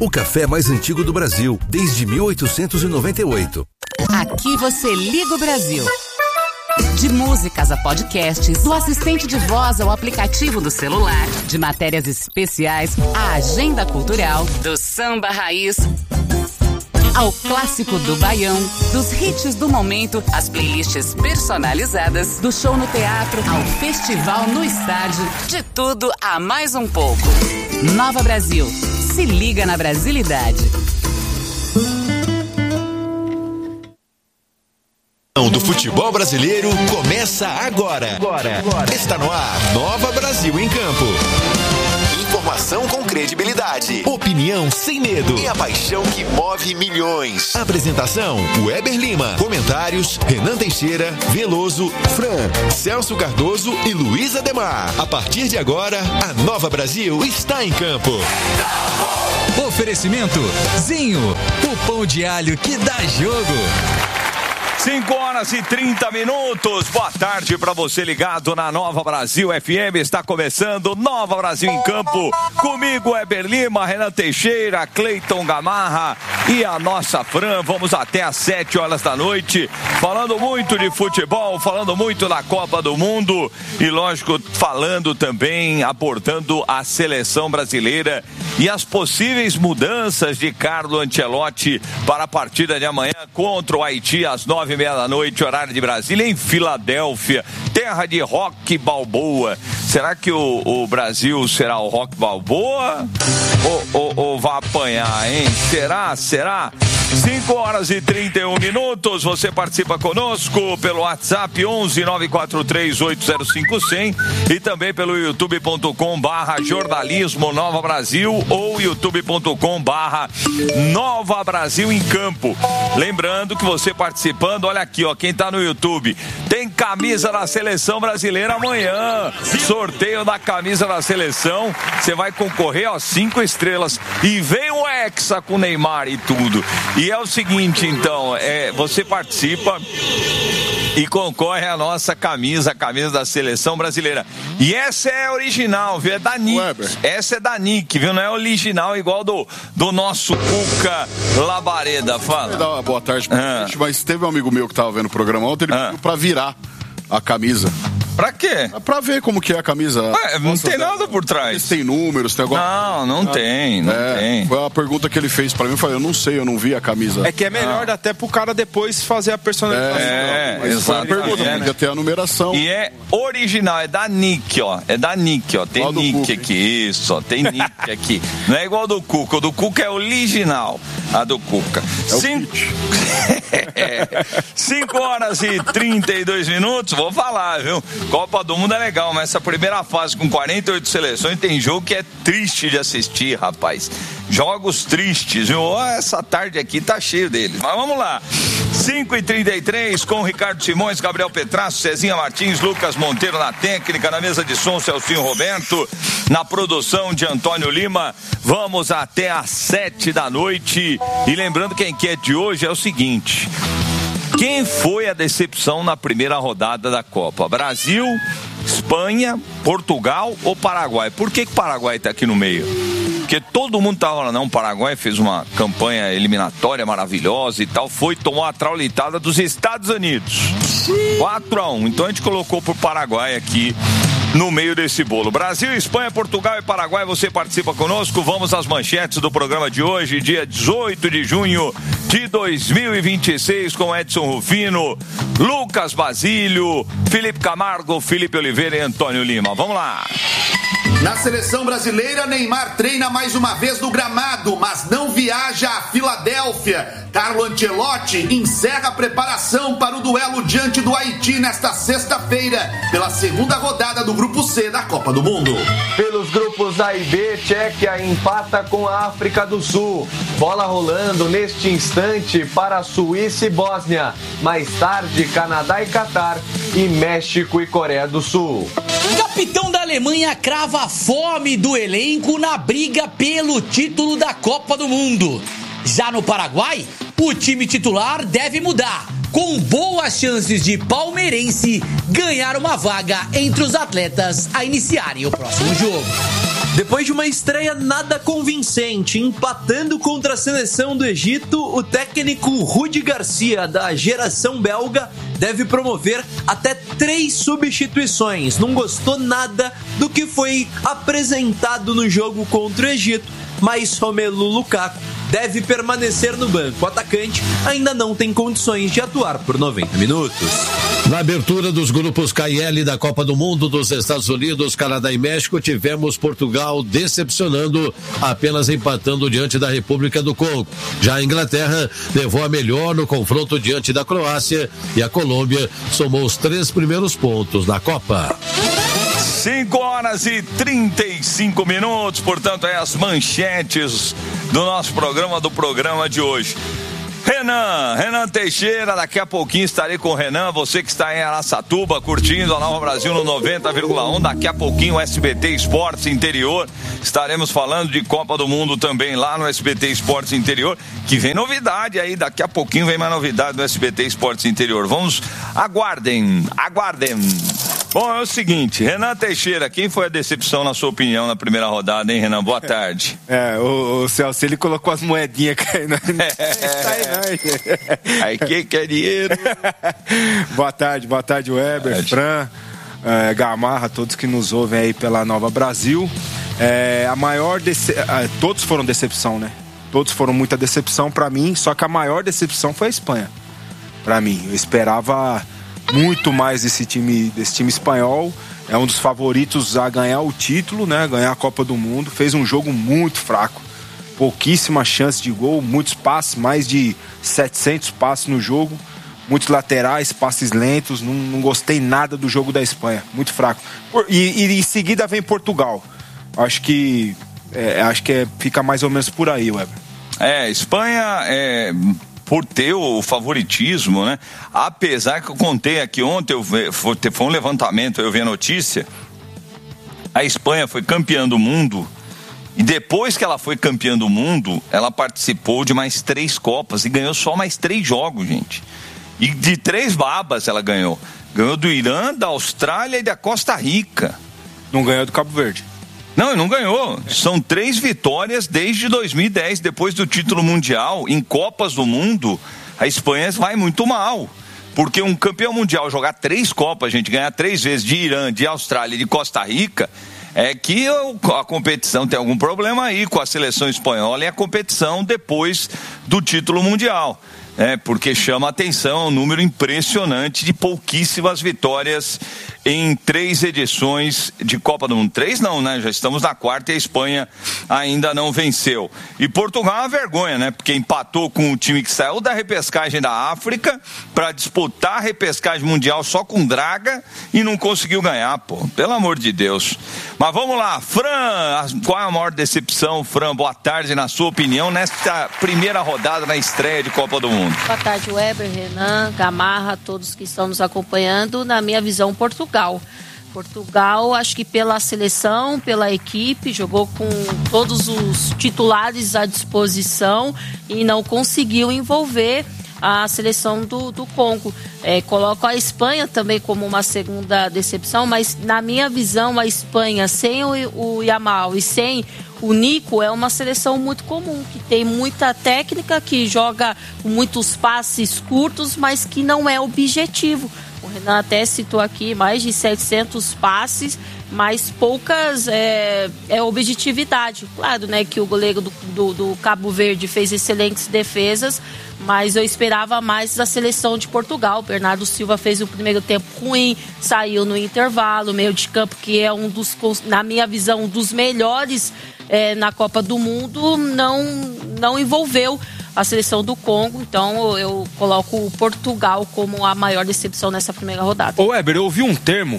o café mais antigo do Brasil, desde 1898. Aqui você liga o Brasil. De músicas a podcasts, do assistente de voz ao aplicativo do celular, de matérias especiais à agenda cultural, do samba raiz ao clássico do baião, dos hits do momento, às playlists personalizadas, do show no teatro ao festival no estádio, de tudo a mais um pouco. Nova Brasil, se liga na brasilidade. Do futebol brasileiro começa agora. Está no ar Nova Brasil em Campo. Informação com credibilidade, opinião sem medo e a paixão que move milhões. Apresentação: Weber Lima. Comentários: Renan Teixeira, Veloso, Fran, Celso Cardoso e Luiz Ademar. A partir de agora, a Nova Brasil está em campo. Oferecimento: Zinho, o pão de alho que dá jogo. 5h30. Boa tarde para você ligado na Nova Brasil FM. Está começando Nova Brasil em Campo. Comigo, Weber Lima, Renan Teixeira, Cleiton Gamarra e a nossa Fran. Vamos até às 7 horas da noite, falando muito de futebol, falando muito da Copa do Mundo e, lógico, falando também, abordando a seleção brasileira e as possíveis mudanças de Carlo Ancelotti para a partida de amanhã contra o Haiti às 9h30 da noite, horário de Brasília, em Filadélfia, terra de Rock Balboa. Será que o Brasil será o Rock Balboa? Ou vai apanhar, hein? Será? 5h31. Você participa conosco pelo WhatsApp 11 943 805 100 e também pelo youtube.com/jornalismo Nova Brasil ou youtube.com/Nova Brasil em Campo. Lembrando que você participando, olha aqui, ó, quem tá no YouTube, tem camisa da seleção brasileira amanhã. Sorteio da camisa da seleção. Você vai concorrer, ó, 5 estrelas. E vem o Hexa com Neymar e tudo. E é o seguinte, então, você participa e concorre à nossa camisa, a camisa da seleção brasileira. E essa é original, viu? É da Nick. Weber. Essa é da Nick, viu? Não é original igual do nosso Cuca Labareda. Fala. Eu dar uma boa tarde pra gente, mas teve um amigo meu que tava vendo o programa ontem, ele pediu pra virar a camisa. Pra quê? Pra ver como que é a camisa. Não tem nada por trás. Tem números, tem alguma... Não tem. Foi a pergunta que ele fez pra mim, eu falei, eu não sei, eu não vi a camisa. É que é melhor até pro cara depois fazer a personalização. Mas foi a pergunta, podia ter a numeração. E é original, é da Nick, ó. Tem Nick aqui, isso, ó, tem Nick aqui. Não é igual do Cuca, o do Cuca é original, a do Cuca. 5h32, vou falar, viu? Copa do Mundo é legal, mas essa primeira fase com 48 seleções tem jogo que é triste de assistir, rapaz. Jogos tristes, viu? Essa tarde aqui tá cheio deles. Mas vamos lá. 5h33 com Ricardo Simões, Gabriel Petrasso, Cezinha Martins, Lucas Monteiro na técnica, na mesa de som, Celcinho Roberto, na produção de Antônio Lima. Vamos até às 7 da noite. E lembrando que a enquete de hoje é o seguinte: quem foi a decepção na primeira rodada da Copa? Brasil, Espanha, Portugal ou Paraguai? Por que o Paraguai está aqui no meio? Porque todo mundo estava falando, não, o Paraguai fez uma campanha eliminatória maravilhosa e tal, tomou a traulitada dos Estados Unidos. 4-1. Então a gente colocou pro Paraguai aqui no meio desse bolo. Brasil, Espanha, Portugal e Paraguai, você participa conosco. Vamos às manchetes do programa de hoje, dia 18 de junho de 2026, com Edson Rufino, Lucas Basílio, Felipe Camargo, Felipe Oliveira e Antônio Lima. Vamos lá. Na seleção brasileira, Neymar treina mais uma vez no gramado, mas não viaja a Filadélfia. Carlo Ancelotti encerra a preparação para o duelo diante do Haiti nesta sexta-feira, pela segunda rodada do Grupo C da Copa do Mundo. Pelos grupos A e B, Tchequia empata com a África do Sul. Bola rolando neste instante para Suíça e Bósnia. Mais tarde, Canadá e Catar, e México e Coreia do Sul. Capitão da Alemanha crava a fome do elenco na briga pelo título da Copa do Mundo. Já no Paraguai, o time titular deve mudar, com boas chances de palmeirense ganhar uma vaga entre os atletas a iniciarem o próximo jogo. Depois de uma estreia nada convincente, empatando contra a seleção do Egito, o técnico Rudi Garcia, da geração belga, deve promover até 3 substituições. Não gostou nada do que foi apresentado no jogo contra o Egito, mas Romelu Lukaku deve permanecer no banco. O atacante ainda não tem condições de atuar por 90 minutos. Na abertura dos grupos KL da Copa do Mundo dos Estados Unidos, Canadá e México, tivemos Portugal decepcionando, apenas empatando diante da República do Congo. Já a Inglaterra levou a melhor no confronto diante da Croácia e a Colômbia somou os 3 primeiros pontos na Copa. 5h35, portanto, é as manchetes do nosso programa de hoje. Renan Teixeira, daqui a pouquinho estarei com o Renan, você que está em Araçatuba curtindo a Nova Brasil no 90,1, daqui a pouquinho o SBT Esportes Interior, estaremos falando de Copa do Mundo também lá no SBT Esportes Interior, que vem novidade aí, daqui a pouquinho vem mais novidade no SBT Esportes Interior, aguardem. Bom, é o seguinte, Renan Teixeira, quem foi a decepção na sua opinião na primeira rodada, hein, Renan? Boa tarde. O Celso, ele colocou as moedinhas caindo. Aí que é dinheiro. Boa tarde, Weber, Fran, Gamarra, todos que nos ouvem aí pela Nova Brasil. Todos foram decepção, né? Todos foram muita decepção pra mim, só que a maior decepção foi a Espanha. Pra mim, eu esperava muito mais desse time espanhol. É um dos favoritos a ganhar o título, né? Ganhar a Copa do Mundo. Fez um jogo muito fraco. Pouquíssima chance de gol, muitos passes, mais de 700 passes no jogo. Muitos laterais, passes lentos. Não gostei nada do jogo da Espanha. Muito fraco. E em seguida vem Portugal. Acho que fica mais ou menos por aí, Weber. Espanha por ter o favoritismo, né? Apesar que eu contei aqui ontem, foi um levantamento, eu vi a notícia, a Espanha foi campeã do mundo, e depois que ela foi campeã do mundo, ela participou de mais 3 Copas e ganhou só mais 3 jogos, gente. E de 3 babas ela ganhou. Ganhou do Irã, da Austrália e da Costa Rica. Não ganhou do Cabo Verde. Não ganhou. São 3 vitórias desde 2010, depois do título mundial. Em Copas do Mundo, a Espanha vai muito mal. Porque um campeão mundial jogar 3 Copas, gente, ganhar 3 vezes de Irã, de Austrália e de Costa Rica, é que a competição tem algum problema aí com a seleção espanhola e a competição depois do título mundial. Porque chama a atenção um número impressionante de pouquíssimas vitórias em 3 edições de Copa do Mundo. 3 não, né? Já estamos na 4ª e a Espanha ainda não venceu. E Portugal é uma vergonha, né? Porque empatou com o time que saiu da repescagem da África para disputar a repescagem mundial só com draga e não conseguiu ganhar, pô. Pelo amor de Deus. Mas vamos lá, Fran, qual é a maior decepção, Fran? Boa tarde, na sua opinião, nesta primeira rodada na estreia de Copa do Mundo. Boa tarde, Weber, Renan, Gamarra, todos que estão nos acompanhando. Na minha visão, Portugal, acho que pela seleção, pela equipe, jogou com todos os titulares à disposição e não conseguiu envolver a seleção do Congo. Coloco a Espanha também como uma segunda decepção, mas na minha visão a Espanha sem o Yamal e sem o Nico é uma seleção muito comum, que tem muita técnica, que joga com muitos passes curtos, mas que não é objetivo. O Renan até citou aqui mais de 700 passes, mas poucas objetividade. Claro, né, que o goleiro do Cabo Verde fez excelentes defesas, mas eu esperava mais da seleção de Portugal. Bernardo Silva fez o primeiro tempo ruim, saiu no intervalo, meio de campo que é na minha visão, um dos melhores na Copa do Mundo, não envolveu a seleção do Congo, então eu coloco o Portugal como a maior decepção nessa primeira rodada. Ô Weber, eu ouvi um termo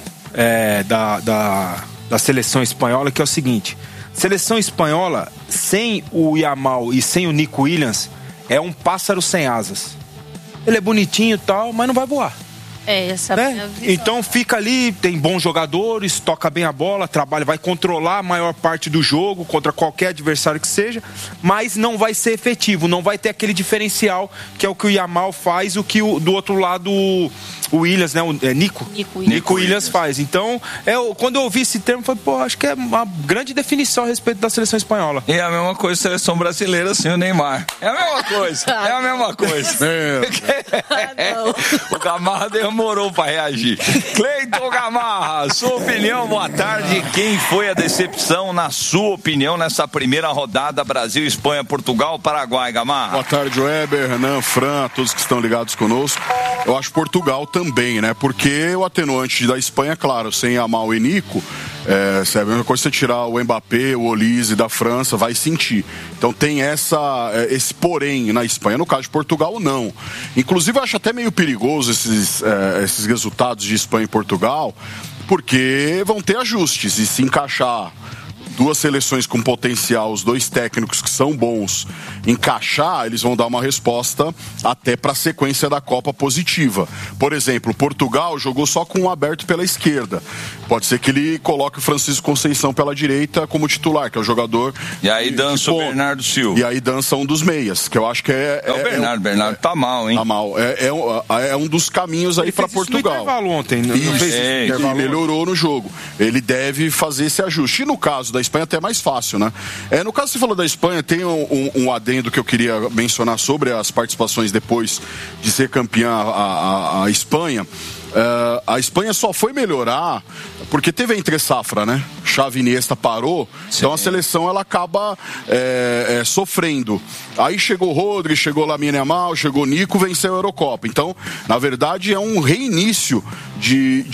da seleção espanhola que é o seguinte: seleção espanhola sem o Yamal e sem o Nico Williams é um pássaro sem asas. Ele é bonitinho e tal, mas não vai voar. Essa é a minha visão. Então fica ali, tem bons jogadores, toca bem a bola, trabalha, vai controlar a maior parte do jogo contra qualquer adversário que seja, mas não vai ser efetivo, não vai ter aquele diferencial que é o que o Yamal faz, o que do outro lado o Williams, né? Nico Williams faz. Então, quando eu ouvi esse termo, eu falei, acho que é uma grande definição a respeito da seleção espanhola. E é a mesma coisa seleção brasileira, assim, o Neymar. É a mesma coisa, é a mesma coisa. O Gamarra demorou pra reagir. Cleiton Gamarra, sua opinião, boa tarde. Quem foi a decepção, na sua opinião, nessa primeira rodada Brasil, Espanha, Portugal, Paraguai, Gamarra? Boa tarde, Weber, Renan, Fran, todos que estão ligados conosco. Eu acho Portugal também, né? Porque o atenuante da Espanha, claro, sem Yamal e Nico, é a mesma coisa você tirar o Mbappé, o Olise da França, vai sentir. Então tem esse porém na Espanha. No caso de Portugal, não. Inclusive, eu acho até meio perigoso esses resultados de Espanha e Portugal, porque vão ter ajustes e se encaixar duas seleções com potencial, os dois técnicos que são bons, encaixar, eles vão dar uma resposta até para a sequência da Copa positiva. Por exemplo, Portugal jogou só com um aberto pela esquerda. Pode ser que ele coloque o Francisco Conceição pela direita como titular, que é o jogador... E aí dança o Bernardo Silva. E aí dança um dos meias, que eu acho que é o Bernardo. Bernardo tá mal, hein? Tá mal. É um dos caminhos aí para Portugal. Ele fez intervalo ontem. Ele melhorou no jogo. Ele deve fazer esse ajuste. E no caso da Espanha até é mais fácil, né? No caso que você falou da Espanha, tem um adendo que eu queria mencionar sobre as participações depois de ser campeã a Espanha. A Espanha só foi melhorar porque teve a entre-safra, né? Xavi e Iniesta parou, então a seleção ela acaba sofrendo. Aí chegou Rodri, chegou Lamine Yamal, chegou Nico, venceu a Eurocopa. Então, na verdade, é um reinício de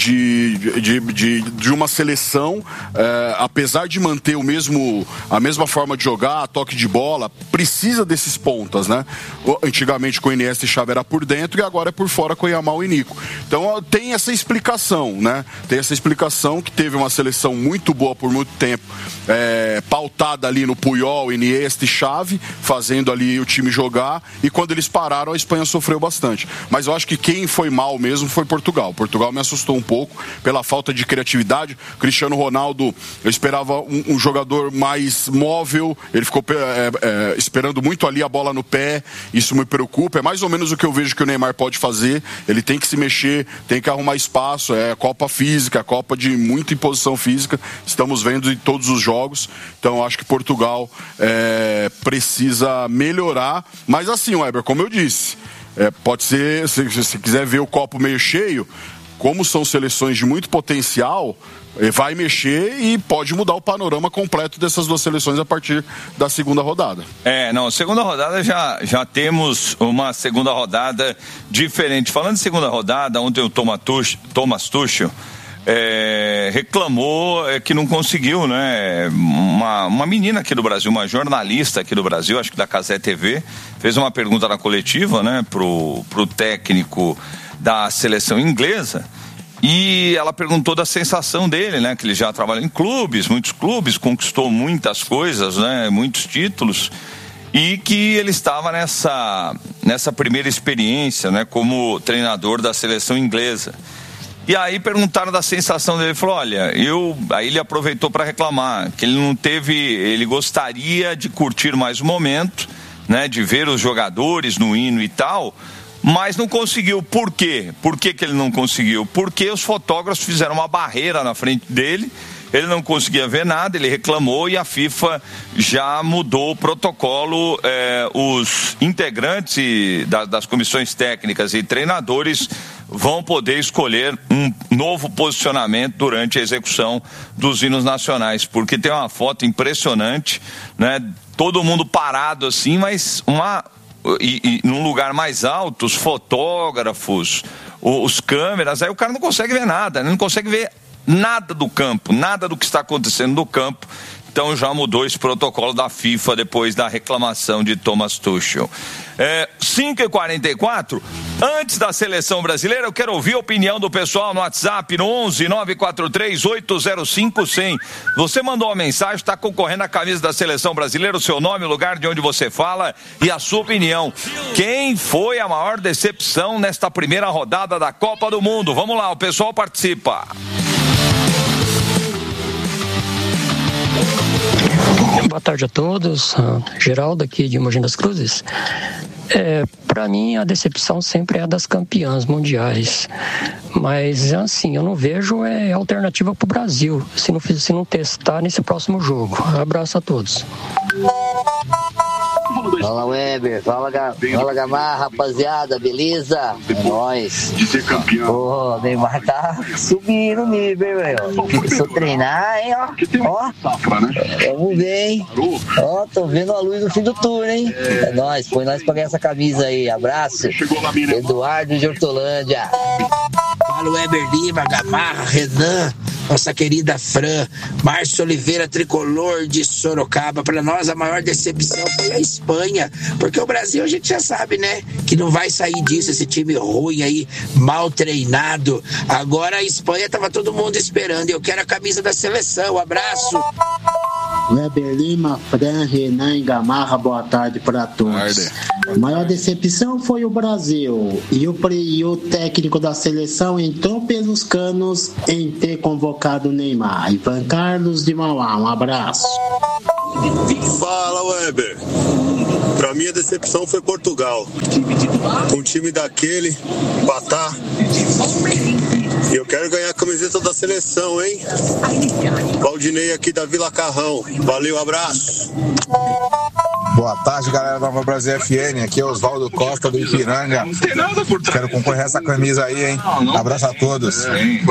uma seleção, apesar de manter a mesma forma de jogar, toque de bola, precisa desses pontas, né? Antigamente com Iniesta e Xavi era por dentro e agora é por fora com Yamal e Nico. Então tem essa explicação, né? Tem essa explicação que teve uma seleção muito boa por muito tempo, pautada ali no Puyol, Iniesta e Xavi, fazendo ali o time jogar, e quando eles pararam a Espanha sofreu bastante. Mas eu acho que quem foi mal mesmo foi Portugal. Portugal me assustou um pouco pela falta de criatividade. Cristiano Ronaldo, eu esperava um jogador mais móvel, ele ficou esperando muito ali a bola no pé, isso me preocupa. É mais ou menos o que eu vejo que o Neymar pode fazer, ele tem que se mexer, tem que arrumar espaço, é Copa física, Copa de muita imposição física, estamos vendo em todos os jogos. Então eu acho que Portugal precisa melhorar, mas assim, Weber, como eu disse, pode ser, se quiser ver o copo meio cheio, como são seleções de muito potencial, vai mexer e pode mudar o panorama completo dessas duas seleções a partir da segunda rodada. Segunda rodada já temos uma segunda rodada diferente. Falando de segunda rodada, ontem o Thomas Tuchel reclamou que não conseguiu, né? Uma menina aqui do Brasil, uma jornalista aqui do Brasil, acho que da Cazé TV, fez uma pergunta na coletiva, né, pro técnico da seleção inglesa, e ela perguntou da sensação dele, né, que ele já trabalhou em clubes, muitos clubes, conquistou muitas coisas, né, muitos títulos, e que ele estava nessa primeira experiência, né, como treinador da seleção inglesa. E aí perguntaram da sensação dele, ele falou, olha, aí ele aproveitou para reclamar, que ele não teve, ele gostaria de curtir mais o momento, né, de ver os jogadores no hino e tal, mas não conseguiu. Por quê? Por que ele não conseguiu? Porque os fotógrafos fizeram uma barreira na frente dele, ele não conseguia ver nada, ele reclamou e a FIFA já mudou o protocolo. Os integrantes das comissões técnicas e treinadores vão poder escolher um novo posicionamento durante a execução dos hinos nacionais, porque tem uma foto impressionante, né? Todo mundo parado assim, mas e num lugar mais alto, os fotógrafos, os câmeras, aí o cara não consegue ver nada, né? Não consegue ver nada do campo, nada do que está acontecendo no campo. Então já mudou esse protocolo da FIFA depois da reclamação de Thomas Tuchel. 5h44, antes da seleção brasileira, eu quero ouvir a opinião do pessoal no WhatsApp, no 11 943 805 100. Você mandou uma mensagem, está concorrendo à camisa da seleção brasileira, o seu nome, o lugar de onde você fala e a sua opinião. Quem foi a maior decepção nesta primeira rodada da Copa do Mundo? Vamos lá, o pessoal participa. Boa tarde a todos, Geraldo aqui de Mogi das Cruzes. Para mim a decepção sempre é a das campeãs mundiais, mas assim, eu não vejo alternativa para o Brasil se não testar nesse próximo jogo. Abraço a todos. Fala Weber, fala Gamarra, rapaziada, beleza? É nóis. Pô, o Neymar tá subindo o nível, velho. Começou a treinar, hein, ó. Vamos ver, hein. Ó, tô vendo a luz no fim do túnel, hein. É nóis, põe nós pra ganhar essa camisa aí. Abraço. Eduardo de Hortolândia. Fala Weber Lima, Gamarra, Renan, nossa querida Fran, Márcio Oliveira, tricolor de Sorocaba. Para nós a maior decepção foi a Espanha, porque o Brasil a gente já sabe, né, que não vai sair disso, esse time ruim aí, mal treinado. Agora a Espanha tava todo mundo esperando e eu quero a camisa da seleção. Abraço. Weber Lima, Fran, Renan e Gamarra, boa tarde para todos. A maior decepção foi o Brasil e o técnico da seleção entrou pelos canos em ter convocado o Neymar. Ivan Carlos de Mauá, um abraço. Fala Weber, pra mim a decepção foi Portugal, um time daquele, empatar. E eu quero ganhar a camiseta da seleção, hein? Valdinei aqui da Vila Carrão. Valeu, abraço. Boa tarde, galera da Nova Brasil FN. Aqui é Oswaldo Costa do Ipiranga. Quero concorrer a essa camisa aí, hein? Abraço a todos.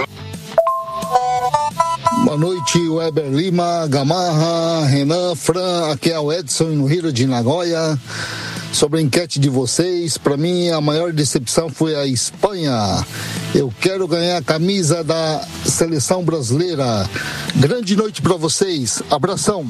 Boa noite, Weber Lima, Gamarra, Renan, Fran. Aqui é o Edson no Rio de Nagoya. Sobre a enquete de vocês, para mim a maior decepção foi a Espanha. Eu quero ganhar a camisa da seleção brasileira. Grande noite para vocês. Abração.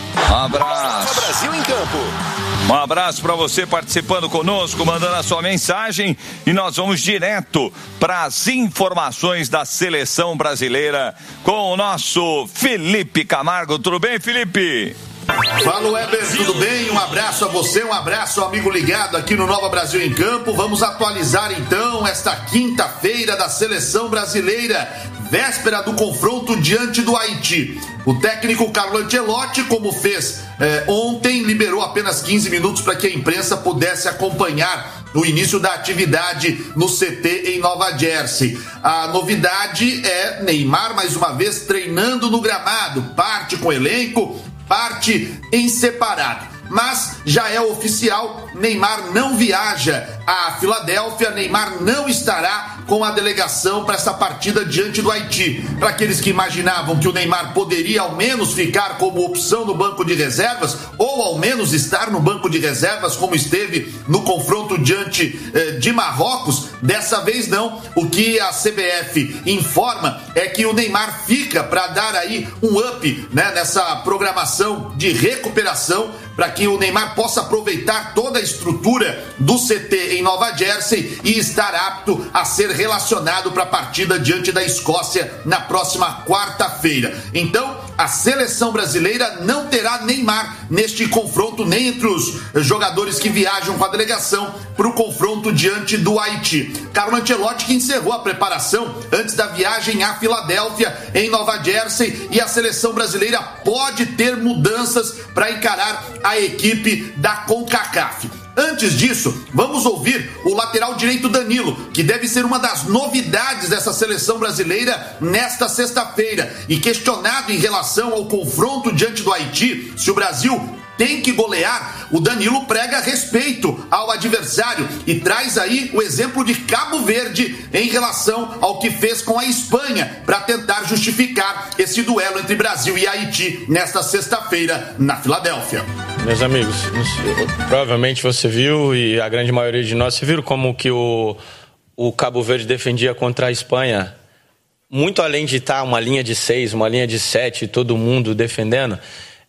Abraço. Brasil em campo. Um abraço para você participando conosco, mandando a sua mensagem e nós vamos direto para as informações da seleção brasileira com o nosso Felipe Camargo. Tudo bem, Felipe? Fala Weber, tudo bem? Um abraço a você, um abraço ao amigo ligado aqui no Nova Brasil em Campo. Vamos atualizar então esta quinta-feira da seleção brasileira, véspera do confronto diante do Haiti. O técnico Carlo Ancelotti, como fez ontem, liberou apenas 15 minutos para que a imprensa pudesse acompanhar no início da atividade no CT em Nova Jersey. A novidade é Neymar mais uma vez treinando no gramado, parte com elenco, parte em separado. Mas já é oficial, Neymar não viaja a Filadélfia, Neymar não estará com a delegação para essa partida diante do Haiti. Para aqueles que imaginavam que o Neymar poderia ao menos ficar como opção no banco de reservas, ou ao menos estar no banco de reservas como esteve no confronto diante de Marrocos, dessa vez não. O que a CBF informa é que o Neymar fica para dar aí um up, né, nessa programação de recuperação, para que o Neymar possa aproveitar toda a estrutura do CT em Nova Jersey e estar apto a ser relacionado para a partida diante da Escócia na próxima quarta-feira. Então, a seleção brasileira não terá Neymar neste confronto, nem entre os jogadores que viajam com a delegação para o confronto diante do Haiti. Carlo Ancelotti que encerrou a preparação antes da viagem à Filadélfia em Nova Jersey, e a seleção brasileira pode ter mudanças para encarar a equipe da CONCACAF. Antes disso, vamos ouvir o lateral direito Danilo, que deve ser uma das novidades dessa seleção brasileira nesta sexta-feira. E questionado em relação ao confronto diante do Haiti, se o Brasil tem que golear, o Danilo prega respeito ao adversário e traz aí o exemplo de Cabo Verde em relação ao que fez com a Espanha para tentar justificar esse duelo entre Brasil e Haiti nesta sexta-feira na Filadélfia. Meus amigos, provavelmente você viu, e a grande maioria de nós, você viu como que o Cabo Verde defendia contra a Espanha, muito além de estar uma linha de 6, uma linha de 7, todo mundo defendendo.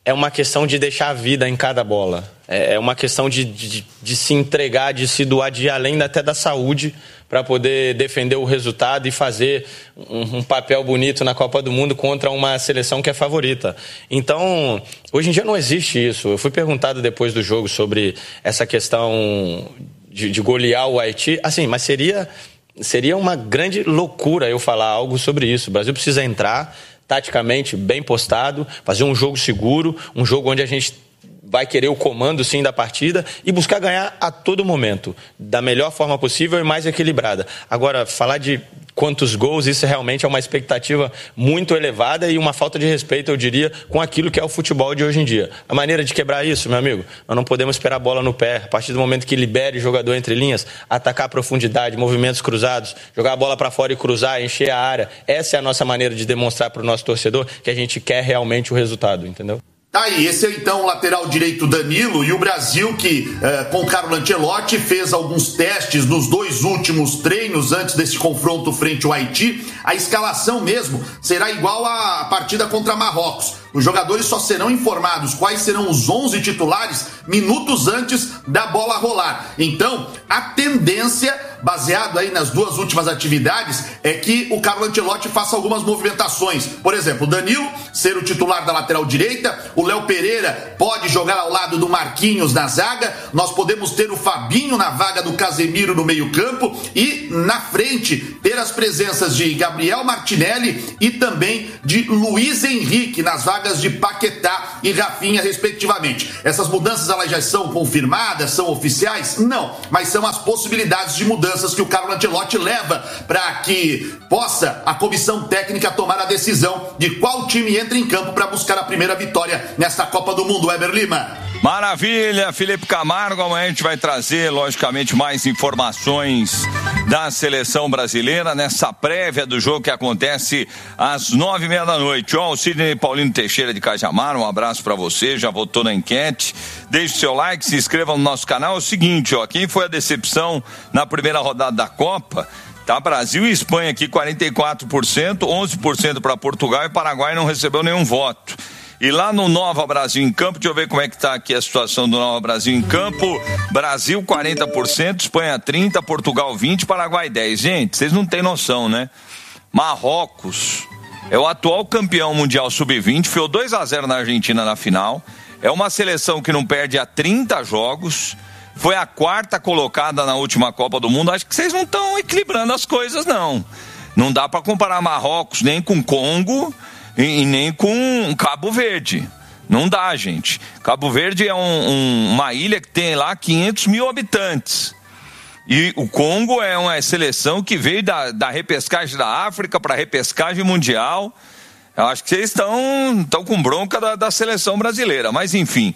é uma questão de deixar a vida em cada bola. É uma questão de se entregar, de se doar, de ir além até da saúde para poder defender o resultado e fazer um papel bonito na Copa do Mundo contra uma seleção que é favorita. Então, hoje em dia não existe isso. Eu fui perguntado depois do jogo sobre essa questão de golear o Haiti. Assim, mas seria uma grande loucura eu falar algo sobre isso. O Brasil precisa entrar taticamente bem postado, fazer um jogo seguro, um jogo onde a gente vai querer o comando, sim, da partida e buscar ganhar a todo momento, da melhor forma possível e mais equilibrada. Agora, falar de quantos gols, isso realmente é uma expectativa muito elevada e uma falta de respeito, eu diria, com aquilo que é o futebol de hoje em dia. A maneira de quebrar isso, meu amigo, nós não podemos esperar a bola no pé. A partir do momento que libere o jogador entre linhas, atacar a profundidade, movimentos cruzados, jogar a bola para fora e cruzar, encher a área. Essa é a nossa maneira de demonstrar para o nosso torcedor que a gente quer realmente o resultado, entendeu? Tá aí, esse é então o lateral direito Danilo, e o Brasil que, com Carlo Ancelotti, fez alguns testes nos 2 últimos treinos antes desse confronto frente ao Haiti. A escalação mesmo será igual à partida contra Marrocos. Os jogadores só serão informados quais serão os 11 titulares minutos antes da bola rolar. Então, a tendência, baseado aí nas 2 últimas atividades, é que o Carlo Ancelotti faça algumas movimentações. Por exemplo, o Danilo ser o titular da lateral direita, o Léo Pereira pode jogar ao lado do Marquinhos na zaga, nós podemos ter o Fabinho na vaga do Casemiro no meio-campo e na frente ter as presenças de Gabriel Martinelli e também de Luiz Henrique nas vagas de Paquetá e Rafinha, respectivamente. Essas mudanças, elas já são confirmadas, são oficiais? Não, mas são as possibilidades de mudanças que o Carlo Ancelotti leva para que possa a comissão técnica tomar a decisão de qual time entra em campo para buscar a primeira vitória nesta Copa do Mundo. Weber Lima. Maravilha, Felipe Camargo. Amanhã a gente vai trazer, logicamente, mais informações da seleção brasileira nessa prévia do jogo que acontece às 9:30 da noite. Ó, o Sidney Paulino Teixeira de Cajamar, um abraço pra você, já votou na enquete. Deixe seu like, se inscreva no nosso canal. É o seguinte, ó, quem foi a decepção na primeira rodada da Copa? Tá, Brasil e Espanha aqui, 44%, 11% para Portugal, e Paraguai não recebeu nenhum voto. E lá no Nova Brasil em Campo, deixa eu ver como é que tá aqui a situação do Nova Brasil em Campo. Brasil 40%, Espanha 30%, Portugal 20%, Paraguai 10%. Gente, vocês não têm noção, né? Marrocos é o atual campeão mundial sub-20, foi 2-0 na Argentina na final. É uma seleção que não perde há 30 jogos. Foi a 4ª colocada na última Copa do Mundo. Acho que vocês não estão equilibrando as coisas, não. Não dá para comparar Marrocos nem com Congo e nem com Cabo Verde. Não dá, gente. Cabo Verde é uma ilha que tem lá 500 mil habitantes. E o Congo é uma seleção que veio da repescagem da África para a repescagem mundial. Eu acho que vocês estão com bronca da seleção brasileira. Mas, enfim,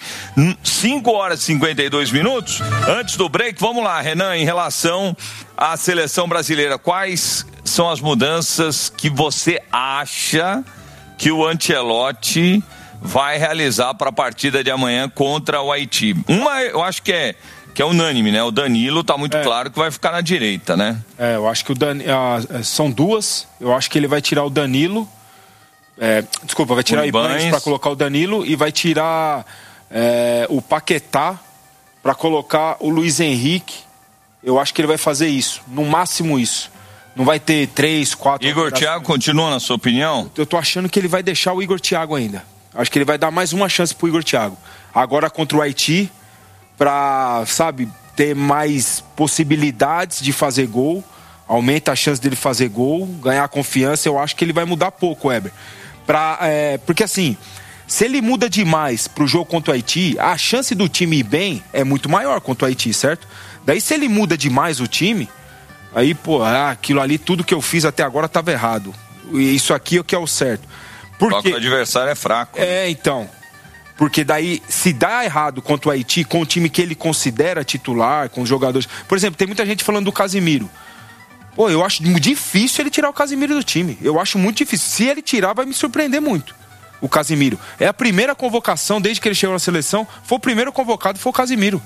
5h52. Antes do break, vamos lá, Renan, em relação à seleção brasileira, quais são as mudanças que você acha que o Ancelotti vai realizar para a partida de amanhã contra o Haiti? Uma, eu acho que é unânime, né? O Danilo tá muito claro que vai ficar na direita, né? Eu acho que são 2. Eu acho que ele vai tirar o Danilo. Vai tirar o Ibanez para colocar o Danilo e vai tirar o Paquetá para colocar o Luiz Henrique. Eu acho que ele vai fazer isso, no máximo isso. Não vai ter 3, 4... Igor Thiago continua, na sua opinião? Eu tô achando que ele vai deixar o Igor Thiago ainda. Acho que ele vai dar mais uma chance pro Igor Thiago. Agora contra o Haiti, pra, ter mais possibilidades de fazer gol, aumenta a chance dele fazer gol, ganhar confiança. Eu acho que ele vai mudar pouco, Weber. Porque assim, se ele muda demais pro jogo contra o Haiti, a chance do time ir bem é muito maior contra o Haiti, certo? Daí se ele muda demais o time... Aí, aquilo ali, tudo que eu fiz até agora estava errado. Isso aqui é o que é o certo. Porque o adversário é fraco. Então. Porque daí, se dá errado contra o Haiti, com o time que ele considera titular, com os jogadores... Por exemplo, tem muita gente falando do Casemiro. Eu acho difícil ele tirar o Casemiro do time. Eu acho muito difícil. Se ele tirar, vai me surpreender muito. O Casemiro. É a primeira convocação desde que ele chegou na seleção. Foi o primeiro convocado, foi o Casemiro.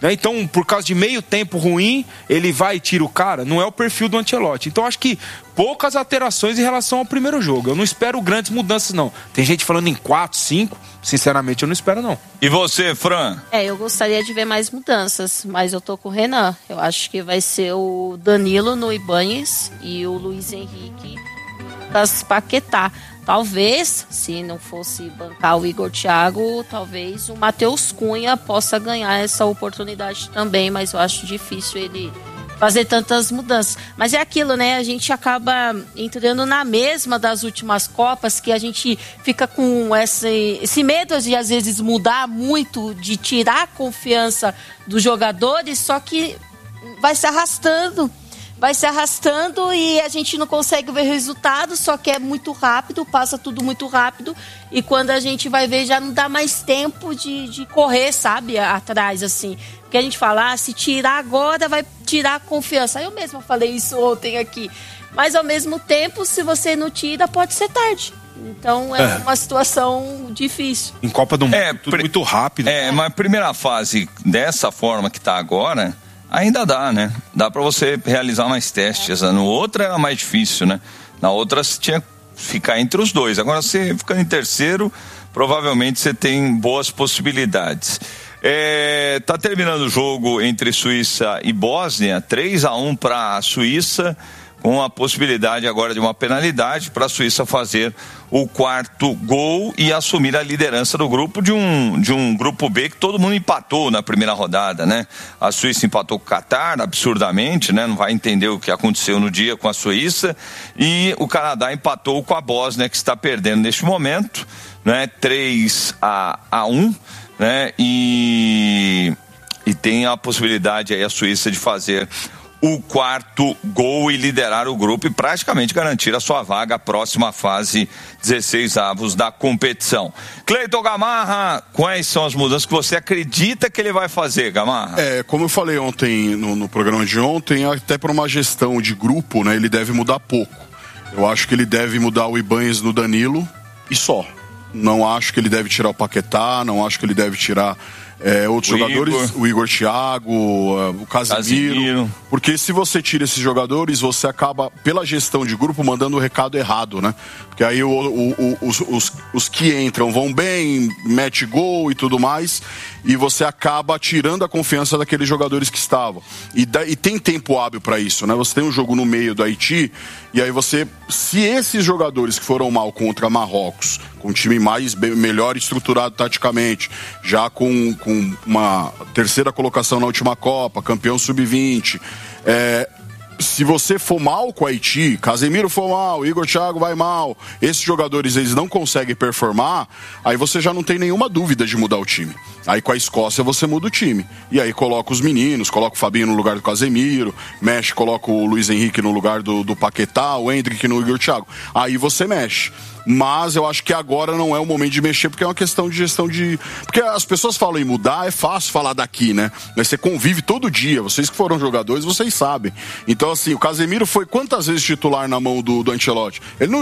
né? Então, por causa de meio tempo ruim, ele vai e tira o cara. Não é o perfil do Ancelotti. Então, acho que poucas alterações em relação ao primeiro jogo. Eu não espero grandes mudanças, não. Tem gente falando em 4, 5. Sinceramente, eu não espero, não. E você, Fran? Eu gostaria de ver mais mudanças, mas eu tô com o Renan. Eu acho que vai ser o Danilo no Ibáñez e o Luiz Henrique das Paquetá. Talvez, se não fosse bancar o Igor Thiago, talvez o Matheus Cunha possa ganhar essa oportunidade também, mas eu acho difícil ele fazer tantas mudanças. Mas é aquilo, né? A gente acaba entrando na mesma das últimas Copas, que a gente fica com esse medo de, às vezes, mudar muito, de tirar a confiança dos jogadores, só que vai se arrastando e a gente não consegue ver resultado, só que é muito rápido, passa tudo muito rápido, e quando a gente vai ver já não dá mais tempo de correr, sabe, atrás, assim. Porque a gente fala, se tirar agora vai tirar a confiança. Eu mesma falei isso ontem aqui. Mas ao mesmo tempo, se você não tira, pode ser tarde. Então é uma situação difícil. Em Copa do Mundo, tudo muito rápido. Mas a primeira fase, dessa forma que tá agora, ainda dá, né? Dá pra você realizar mais testes. No outro era mais difícil, né? Na outra você tinha que ficar entre os dois. Agora você ficando em terceiro, provavelmente você tem boas possibilidades. Tá terminando o jogo entre Suíça e Bósnia, 3-1 para a Suíça, com a possibilidade agora de uma penalidade para a Suíça fazer o 4º gol e assumir a liderança do grupo de um grupo B que todo mundo empatou na primeira rodada, né? A Suíça empatou com o Catar, absurdamente, né? Não vai entender o que aconteceu no dia com a Suíça, e o Canadá empatou com a Bósnia, que está perdendo neste momento, né? 3-1, né? E tem a possibilidade aí a Suíça de fazer o 4º gol e liderar o grupo e praticamente garantir a sua vaga à próxima fase, 16avos da competição. Cleiton Gamarra, quais são as mudanças que você acredita que ele vai fazer, Gamarra? Como eu falei ontem no programa de ontem, até por uma gestão de grupo, né, ele deve mudar pouco. Eu acho que ele deve mudar o Ibáñez no Danilo e só. Não acho que ele deve tirar o Paquetá, não acho que ele deve tirar outros jogadores, o Igor Thiago, o Casemiro, porque se você tira esses jogadores, você acaba, pela gestão de grupo, mandando o recado errado, né? Porque aí os que entram vão bem, mete gol e tudo mais, e você acaba tirando a confiança daqueles jogadores que estavam. E tem tempo hábil para isso, né? Você tem um jogo no meio do Haiti, e aí se esses jogadores que foram mal contra Marrocos, com um time melhor estruturado taticamente, já com uma terceira colocação na última Copa, campeão sub-20, se você for mal com o Haiti, Casemiro for mal, Igor Thiago vai mal, esses jogadores eles não conseguem performar, aí você já não tem nenhuma dúvida de mudar o time. Aí com a Escócia você muda o time. E aí coloca os meninos, coloca o Fabinho no lugar do Casemiro, mexe, coloca o Luiz Henrique no lugar do Paquetá, o Endrick no Igor Thiago. Aí você mexe. Mas eu acho que agora não é o momento de mexer, porque é uma questão de gestão de... Porque as pessoas falam em mudar, é fácil falar daqui, né? Mas você convive todo dia, vocês que foram jogadores, vocês sabem. Então, assim, o Casemiro foi quantas vezes titular na mão do Ancelotti?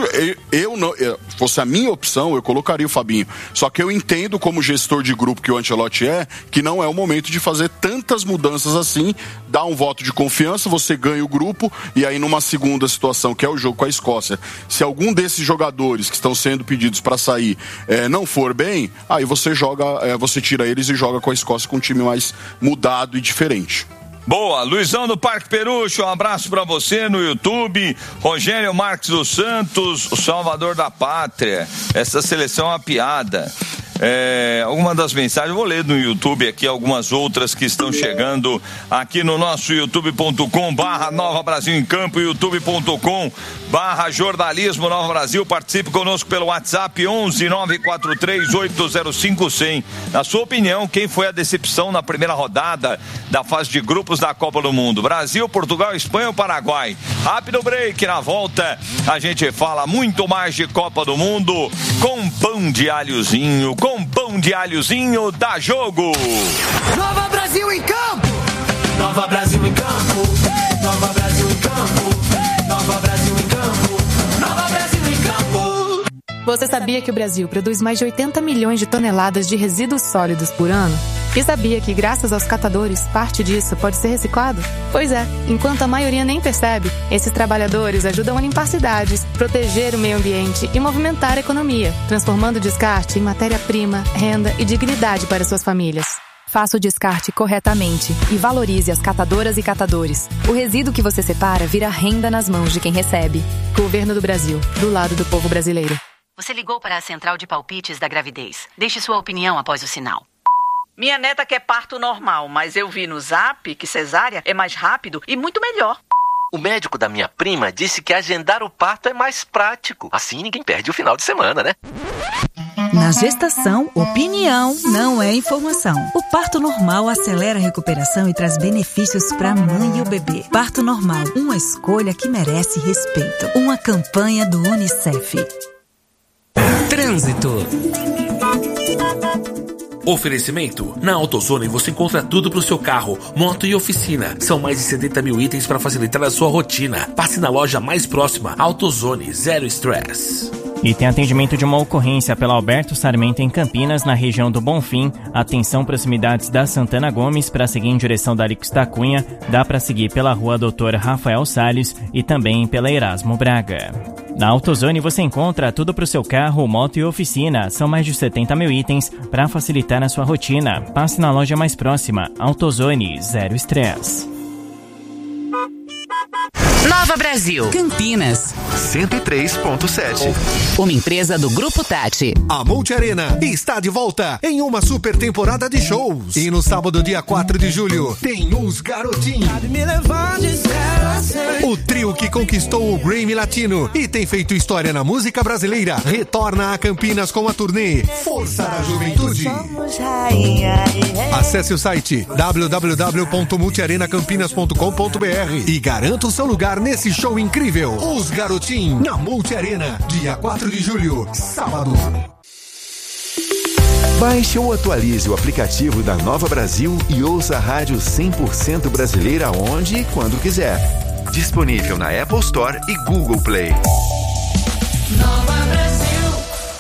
Fosse a minha opção, eu colocaria o Fabinho. Só que eu entendo, como gestor de grupo que o Ancelotti que não é o momento de fazer tantas mudanças assim, dá um voto de confiança, você ganha o grupo, e aí numa segunda situação, que é o jogo com a Escócia, se algum desses jogadores que estão sendo pedidos para sair não for bem, aí você você tira eles e joga com a Escócia com um time mais mudado e diferente. Boa, Luizão do Parque Perucho, um abraço pra você no YouTube. Rogério Marques dos Santos, o Salvador da Pátria. Essa seleção é uma piada. Alguma das mensagens, vou ler no YouTube aqui, algumas outras que estão chegando aqui no nosso youtube.com/Nova Brasil em Campo, youtube.com/jornalismo Nova Brasil. Participe conosco pelo WhatsApp 11-943-805-100. Na sua opinião, quem foi a decepção na primeira rodada da fase de grupos da Copa do Mundo? Brasil, Portugal, Espanha ou Paraguai? Rápido break, na volta a gente fala muito mais de Copa do Mundo com pão de alhozinho, dá jogo. Nova Brasil em campo. Nova Brasil em campo. Nova Brasil em campo. Nova Brasil em campo. Nova Brasil em campo. Você sabia que o Brasil produz mais de 80 milhões de toneladas de resíduos sólidos por ano? E sabia que, graças aos catadores, parte disso pode ser reciclado? Pois é, enquanto a maioria nem percebe, esses trabalhadores ajudam a limpar cidades, proteger o meio ambiente e movimentar a economia, transformando o descarte em matéria-prima, renda e dignidade para suas famílias. Faça o descarte corretamente e valorize as catadoras e catadores. O resíduo que você separa vira renda nas mãos de quem recebe. Governo do Brasil, do lado do povo brasileiro. Você ligou para a central de palpites da gravidez. Deixe sua opinião após o sinal. Minha neta quer parto normal, mas eu vi no Zap que cesárea é mais rápido e muito melhor. O médico da minha prima disse que agendar o parto é mais prático. Assim ninguém perde o final de semana, né? Na gestação, opinião não é informação. O parto normal acelera a recuperação e traz benefícios para a mãe e o bebê. Parto normal, uma escolha que merece respeito. Uma campanha do UNICEF. Trânsito. Oferecimento. Na AutoZone você encontra tudo para o seu carro, moto e oficina. São mais de 70 mil itens para facilitar a sua rotina. Passe na loja mais próxima. AutoZone, zero estresse. E tem atendimento de uma ocorrência pela Alberto Sarmento em Campinas, na região do Bonfim. Atenção, proximidades da Santana Gomes, para seguir em direção da Arix da Cunha. Dá para seguir pela rua Dr. Rafael Salles e também pela Erasmo Braga. Na AutoZone você encontra tudo para o seu carro, moto e oficina. São mais de 70 mil itens para facilitar a sua rotina. Passe na loja mais próxima. AutoZone, zero estresse. Nova Brasil. Campinas. 103.7. Uma empresa do Grupo Tati. A Multi Arena está de volta em uma super temporada de shows. E no sábado, dia 4 de julho, tem Os Garotinhos. O trio que conquistou o Grammy Latino e tem feito história na música brasileira retorna a Campinas com a turnê Força da Juventude. Acesse o site www.multiarenacampinas.com.br e garanta o seu lugar nesse show incrível. Os Garotinhos, na Multi Arena, dia 4 de julho, sábado. Baixe ou atualize o aplicativo da Nova Brasil e ouça a rádio 100% brasileira onde e quando quiser. Disponível na Apple Store e Google Play. Nova Brasil.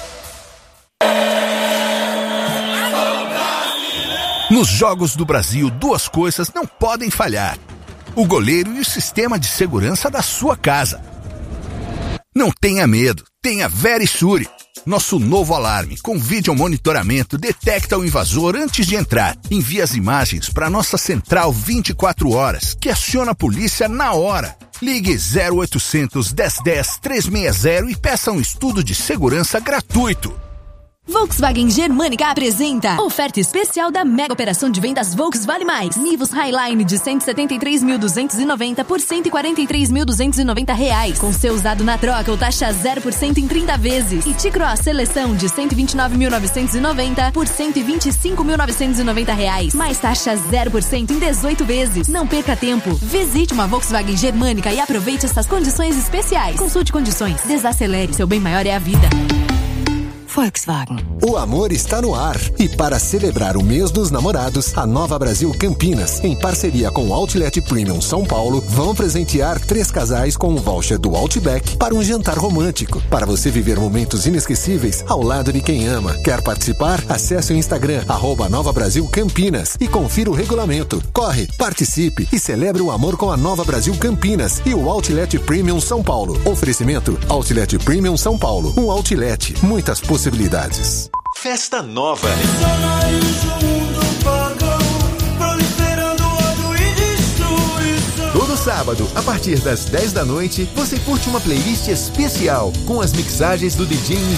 Nos Jogos do Brasil, duas coisas não podem falhar: o goleiro e o sistema de segurança da sua casa. Não tenha medo, tenha Verisure. Nosso novo alarme com vídeo monitoramento detecta o invasor antes de entrar. Envia as imagens para nossa central 24 horas, que aciona a polícia na hora. Ligue 0800 1010 360 e peça um estudo de segurança gratuito. Volkswagen Germânica apresenta oferta especial da mega operação de vendas Volks Vale Mais. Nivus Highline de 173.290 por R$143.290. Com seu usado na troca ou taxa 0% em 30 vezes. E T-Cross Seleção de 129.990 por R$125.990. Mais taxa 0% em 18 vezes. Não perca tempo. Visite uma Volkswagen Germânica e aproveite essas condições especiais. Consulte condições. Desacelere. Seu bem maior é a vida. Volkswagen. O amor está no ar e para celebrar o mês dos namorados, a Nova Brasil Campinas, em parceria com o Outlet Premium São Paulo, vão presentear 3 casais com um voucher do Outback para um jantar romântico, para você viver momentos inesquecíveis ao lado de quem ama. Quer participar? Acesse o Instagram @Nova Brasil Campinas e confira o regulamento. Corre, participe e celebre o amor com a Nova Brasil Campinas e o Outlet Premium São Paulo. Oferecimento Outlet Premium São Paulo. Um outlet, muitas possibilidades. Festa Nova. Todo sábado, a partir das 10 da noite, você curte uma playlist especial com as mixagens do DJ